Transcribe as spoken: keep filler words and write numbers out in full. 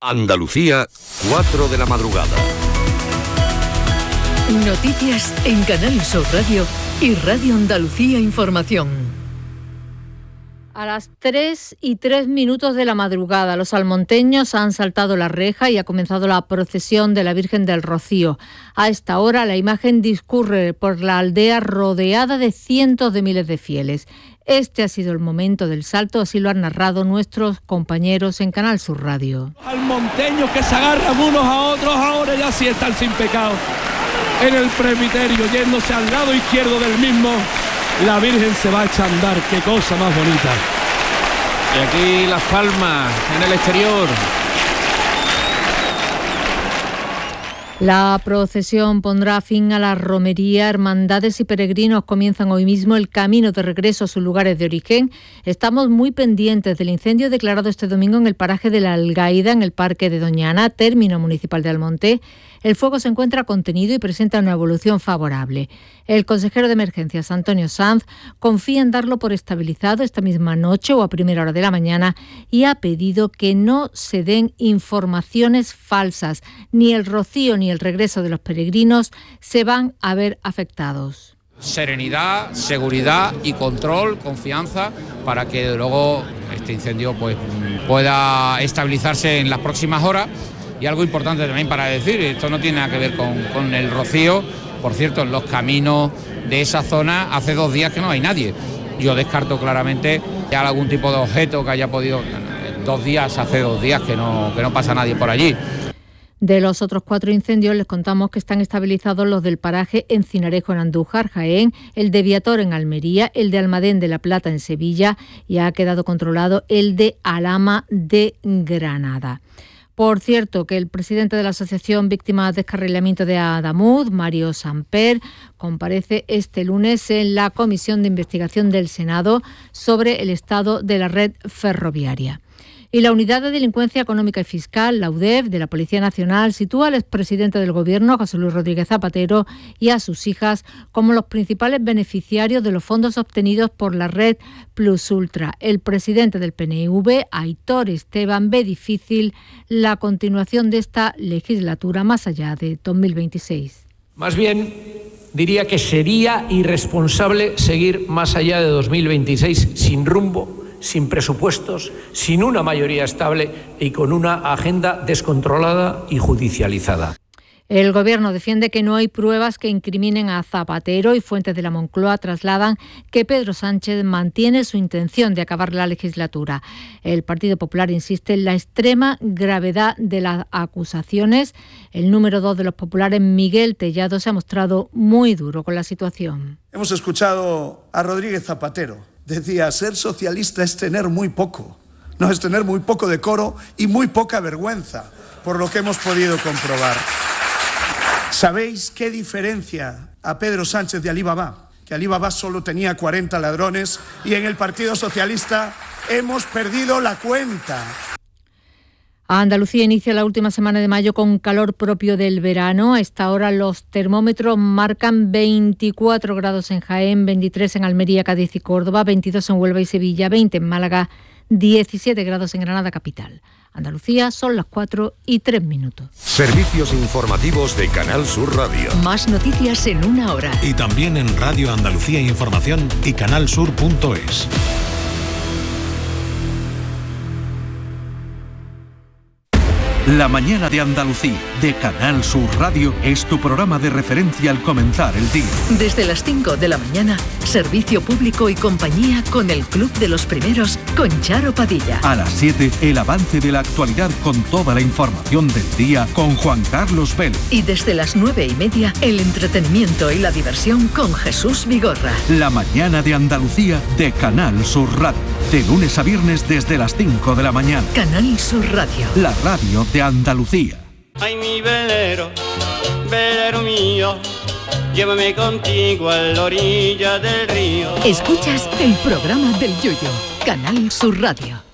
Andalucía, cuatro de la madrugada. Noticias en Canal Sur Radio y Radio Andalucía Información. A las tres y tres minutos de la madrugada, los salmonteños han saltado la reja y ha comenzado la procesión de la Virgen del Rocío. A esta hora, la imagen discurre por la aldea rodeada de cientos de miles de fieles. Este ha sido el momento del salto, así lo han narrado nuestros compañeros en Canal Sur Radio. Salmonteños que se agarran unos a otros, ahora ya sí están sin pecado. En el presbiterio, yéndose al lado izquierdo del mismo, la Virgen se va a echar a andar. Qué cosa más bonita. Y aquí Las Palmas, en el exterior. La procesión pondrá fin a la romería. Hermandades y peregrinos comienzan hoy mismo el camino de regreso a sus lugares de origen. Estamos muy pendientes del incendio declarado este domingo en el paraje de la Algaida, en el Parque de Doñana, término municipal de Almonte. El fuego se encuentra contenido y presenta una evolución favorable. El consejero de Emergencias, Antonio Sanz, confía en darlo por estabilizado esta misma noche o a primera hora de la mañana y ha pedido que no se den informaciones falsas. Ni el rocío ni el regreso de los peregrinos se van a ver afectados. Serenidad, seguridad y control, confianza, para que luego este incendio pues, pueda estabilizarse en las próximas horas. Y algo importante también para decir, esto no tiene nada que ver con, con el rocío. Por cierto, en los caminos de esa zona hace dos días que no hay nadie. Yo descarto claramente que haya algún tipo de objeto que haya podido... Dos días, hace dos días que no, que no pasa nadie por allí. De los otros cuatro incendios les contamos que están estabilizados los del paraje Encinarejo en Andújar, Jaén, el de Viator en Almería, el de Almadén de la Plata en Sevilla y ha quedado controlado el de Alhama de Granada. Por cierto, que el presidente de la Asociación Víctimas de Descarrilamiento de Adamuz, Mario Samper, comparece este lunes en la Comisión de Investigación del Senado sobre el estado de la red ferroviaria. Y la Unidad de Delincuencia Económica y Fiscal, la U D E F, de la Policía Nacional, sitúa al expresidente del Gobierno, José Luis Rodríguez Zapatero, y a sus hijas como los principales beneficiarios de los fondos obtenidos por la red Plus Ultra. El presidente del P N V, Aitor Esteban, ve difícil la continuación de esta legislatura más allá de dos mil veintiséis. Más bien, diría que sería irresponsable seguir más allá de dos mil veintiséis sin rumbo, sin presupuestos, sin una mayoría estable y con una agenda descontrolada y judicializada. El Gobierno defiende que no hay pruebas que incriminen a Zapatero y fuentes de la Moncloa trasladan que Pedro Sánchez mantiene su intención de acabar la legislatura. El Partido Popular insiste en la extrema gravedad de las acusaciones. El número dos de los populares, Miguel Tellado, se ha mostrado muy duro con la situación. Hemos escuchado a Rodríguez Zapatero. Decía, ser socialista es tener muy poco, no es tener muy poco decoro y muy poca vergüenza, por lo que hemos podido comprobar. ¿Sabéis qué diferencia a Pedro Sánchez de Alí Baba? Que Alí Baba solo tenía cuarenta ladrones y en el Partido Socialista hemos perdido la cuenta. Andalucía inicia la última semana de mayo con calor propio del verano. A esta hora los termómetros marcan veinticuatro grados en Jaén, veintitrés en Almería, Cádiz y Córdoba, veintidós en Huelva y Sevilla, veinte en Málaga, diecisiete grados en Granada capital. Andalucía, son las cuatro y tres minutos. Servicios informativos de Canal Sur Radio. Más noticias en una hora. Y también en Radio Andalucía Información y canalsur punto es. La mañana de Andalucía, de Canal Sur Radio, es tu programa de referencia al comenzar el día. Desde las cinco de la mañana, servicio público y compañía con el Club de los Primeros, con Charo Padilla. A las siete, el avance de la actualidad con toda la información del día, con Juan Carlos Vélez. Y desde las nueve y media, el entretenimiento y la diversión con Jesús Vigorra. La mañana de Andalucía, de Canal Sur Radio. De lunes a viernes desde las cinco de la mañana. Canal Sur Radio. La radio de Andalucía. Ay, mi velero, velero mío, llévame contigo a la orilla del río. Escuchas el programa del Yoyo, Canal Sur Radio.